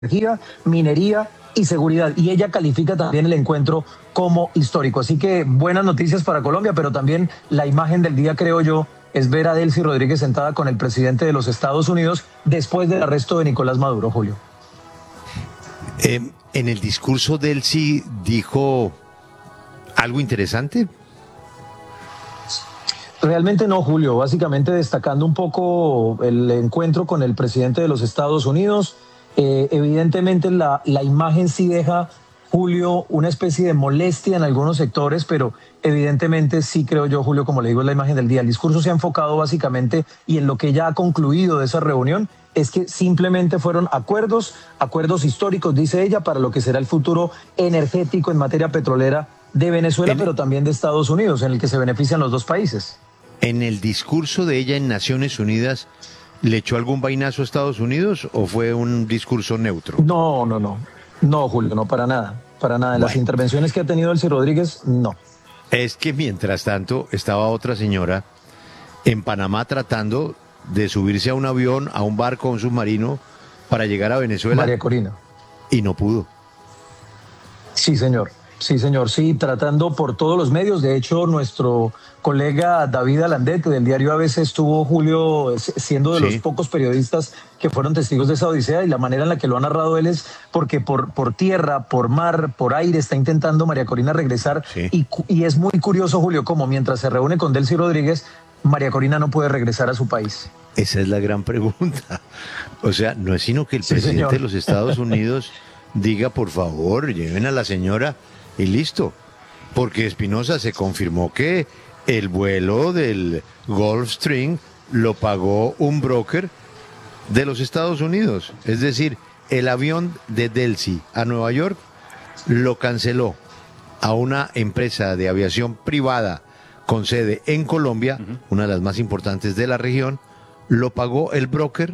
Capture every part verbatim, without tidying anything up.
energía, minería y seguridad. Y ella califica también el encuentro como histórico. Así que buenas noticias para Colombia, pero también la imagen del día, creo yo, es ver a Delcy Rodríguez sentada con el presidente de los Estados Unidos después del arresto de Nicolás Maduro, Julio. Eh, en el discurso Delcy dijo algo interesante. Realmente no, Julio. Básicamente destacando un poco el encuentro con el presidente de los Estados Unidos. Eh, evidentemente la, la imagen sí deja, Julio, una especie de molestia en algunos sectores, pero evidentemente sí creo yo, Julio, como le digo, es la imagen del día. El discurso se ha enfocado básicamente y en lo que ya ha concluido de esa reunión es que simplemente fueron acuerdos, acuerdos históricos, dice ella, para lo que será el futuro energético en materia petrolera de Venezuela, en... pero también de Estados Unidos, en el que se benefician los dos países. En el discurso de ella en Naciones Unidas, ¿le echó algún vainazo a Estados Unidos o fue un discurso neutro? No, no, no. No, Julio, no, para nada. Para nada. En bueno. las intervenciones que ha tenido Delcy Rodríguez, no. Es que mientras tanto estaba otra señora en Panamá tratando de subirse a un avión, a un barco, a un submarino para llegar a Venezuela. María Corina. Y no pudo. Sí, señor. Sí, señor, sí, tratando por todos los medios. De hecho, nuestro colega David Alandet del diario A B C estuvo, Julio, siendo de sí. los pocos periodistas que fueron testigos de esa odisea, y la manera en la que lo ha narrado él es porque por, por tierra, por mar, por aire está intentando María Corina regresar. Sí. Y, y es muy curioso, Julio, como mientras se reúne con Delcy Rodríguez, María Corina no puede regresar a su país. Esa es la gran pregunta. O sea, no es sino que el sí, presidente señor. de los Estados Unidos diga, por favor, lleven a la señora y listo, porque Espinosa se confirmó que el vuelo del Gulfstream lo pagó un broker de los Estados Unidos. Es decir, el avión de Delcy a Nueva York lo canceló a una empresa de aviación privada con sede en Colombia, uh-huh. una de las más importantes de la región. Lo pagó el broker,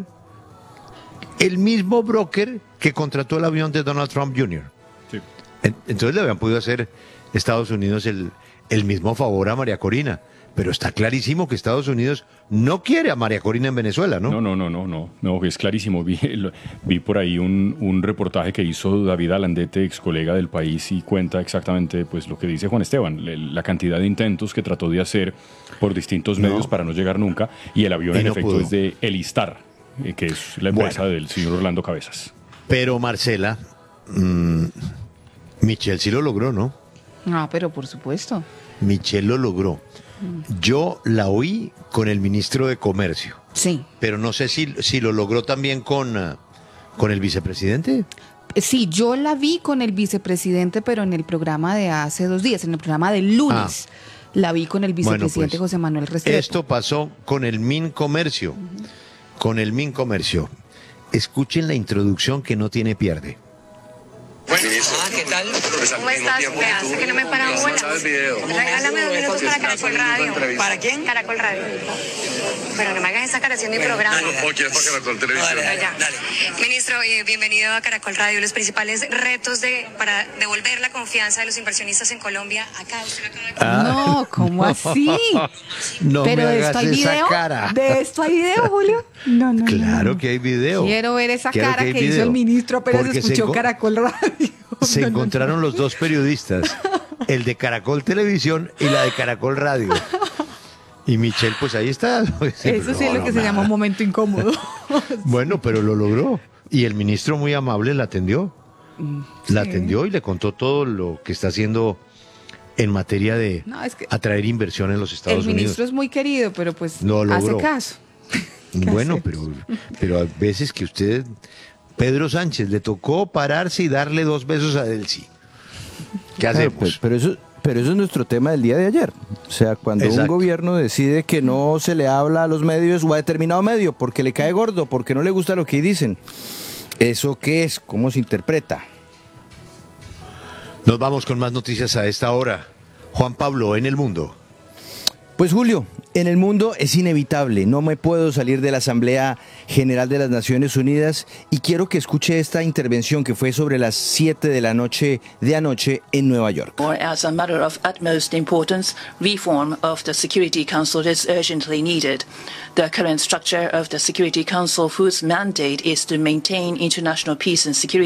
el mismo broker que contrató el avión de Donald Trump junior Sí. Entonces le habían podido hacer Estados Unidos el, el mismo favor a María Corina, pero está clarísimo que Estados Unidos no quiere a María Corina en Venezuela, ¿no? No, no, no, no, no, no es clarísimo. Vi, vi por ahí un, un reportaje que hizo David Alandete, ex colega del País, y cuenta exactamente pues lo que dice Juan Esteban, la cantidad de intentos que trató de hacer por distintos medios no. para no llegar nunca, y el avión y en no efecto pudo. Es de Elistar, que es la empresa bueno. del señor Orlando Cabezas. Pero Marcela, mmm, Michelle sí lo logró, ¿no? No, pero por supuesto. Michelle lo logró. Yo la oí con el ministro de Comercio. Sí. Pero no sé si, si lo logró también con, uh, con el vicepresidente. Sí, yo la vi con el vicepresidente, pero en el programa de hace dos días, en el programa del lunes. Ah. La vi con el vicepresidente bueno, pues, José Manuel Restrepo. Esto pasó con el Mincomercio. Uh-huh. Con el Mincomercio. Escuchen la introducción que no tiene pierde. Bueno, ah, ¿qué tal? ¿Cómo estás? Me hace que no me paran bolas. Regálame dos minutos para Caracol Radio. ¿Para quién? Caracol Radio. Pero no me hagas esa cara haciendo mi programa. ¿O quieres para Caracol Televisión? Dale, dale. Ministro, eh, bienvenido a Caracol Radio. Los principales retos de para devolver la confianza de los inversionistas en Colombia. Acá, usted acaba de... Ah, no, ¿cómo así? No ¿Pero me de hagas esto hay esa video? cara. ¿De esto hay video, Julio? No, no, Claro no. que hay video. Quiero ver esa Quiero cara que, que video. hizo el ministro apenas Porque escuchó se Caracol Radio. Se no, encontraron no, no. los dos periodistas, el de Caracol Televisión y la de Caracol Radio. Y Michelle, pues ahí está. Eso sí no, es lo no, que nada. Se llama un momento incómodo. Bueno, pero lo logró. Y el ministro muy amable la atendió. Sí. La atendió y le contó todo lo que está haciendo en materia de no, es que atraer inversión en los Estados Unidos. El ministro Unidos. Es muy querido, pero pues no hace caso. Bueno, pero, pero a veces que usted... Pedro Sánchez le tocó pararse y darle dos besos a Delcy. ¿Qué hacemos? Pero, pero, eso, pero eso es nuestro tema del día de ayer. O sea, cuando Exacto. un gobierno decide que no se le habla a los medios o a determinado medio porque le cae gordo, porque no le gusta lo que dicen, ¿eso qué es? ¿Cómo se interpreta? Nos vamos con más noticias a esta hora. Juan Pablo, en el mundo. Pues Julio, en el mundo es inevitable, no me puedo salir de la Asamblea General de las Naciones Unidas y quiero que escuche esta intervención que fue sobre las siete de la noche de anoche en Nueva York. As a matter of utmost importance, reform of the Security Council is urgently needed. The current structure of the Security Council, whose mandate is to maintain international peace and security,